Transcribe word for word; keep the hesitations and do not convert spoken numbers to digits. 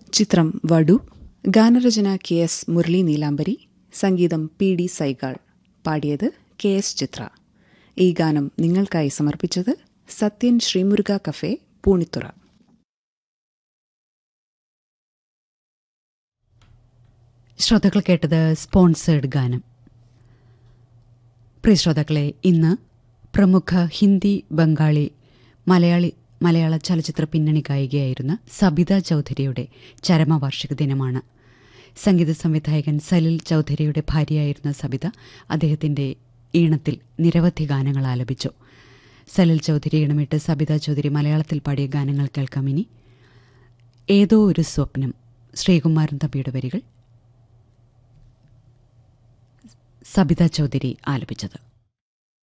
ചിത്രം വടു. ഗാനരചന കെ എസ് മുരളി നീലാംബരി. സംഗീതം പി ഡി സൈഗാൾ. പാടിയത് കെ എസ് ചിത്ര. ഈ ഗാനം നിങ്ങൾക്കായി സമർപ്പിച്ചത് സത്യൻ ശ്രീമുരുക കഫേ, പൂണിത്തുറ. ശ്രോതാക്കൾ കേട്ടത് സ്പോൺസേഡ് ഗാനം. പ്രിയ ശ്രോതാക്കളെ, ഇന്ന് പ്രമുഖ ഹിന്ദി, ബംഗാളി, മലയാളി മലയാള ചലച്ചിത്ര പിന്നണി ഗായികയായിരുന്ന സബിത ചൌധരിയുടെ ചരമവാർഷിക ദിനമാണ്. സംഗീത സംവിധായകൻ സലിൽ ചൌധരിയുടെ ഭാര്യയായിരുന്ന സബിത അദ്ദേഹത്തിന്റെ ഈണത്തിൽ നിരവധി ഗാനങ്ങൾ ആലപിച്ചു. സലിൽ ചൌധരി ഈണമിട്ട് സബിത ചൌധരി മലയാളത്തിൽ പാടിയ ഗാനങ്ങൾ കേൾക്കാം. ഇനി ഏതോ ഒരു സ്വപ്നം, ശ്രീകുമാരൻ തമ്പിയുടെ വരികൾ, സബിത ചൌധരി ആലപിച്ചത്.